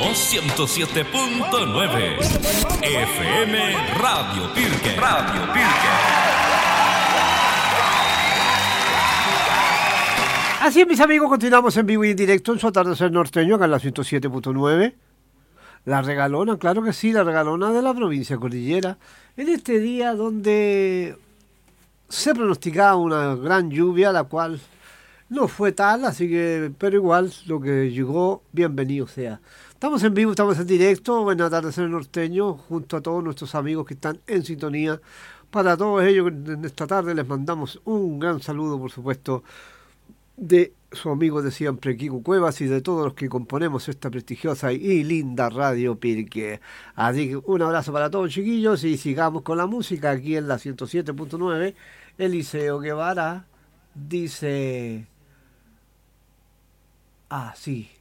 Somos 107.9 FM Radio Pirque. Radio Pirque. Así es, mis amigos, continuamos en vivo y en directo en su atardecer norteño, acá en la 107.9. La regalona, claro que sí, la regalona de la provincia cordillera. En este día donde se pronosticaba una gran lluvia, la cual no fue tal, así que, pero igual lo que llegó, bienvenido sea. Estamos en vivo, estamos en directo, buen atardecer norteño, junto a todos nuestros amigos que están en sintonía. Para todos ellos, en esta tarde les mandamos un gran saludo, por supuesto, de su amigo de siempre, Kiko Cuevas, y de todos los que componemos esta prestigiosa y linda Radio Pirque. Así que un abrazo para todos, chiquillos, y sigamos con la música aquí en la 107.9. Eliseo Guevara dice así.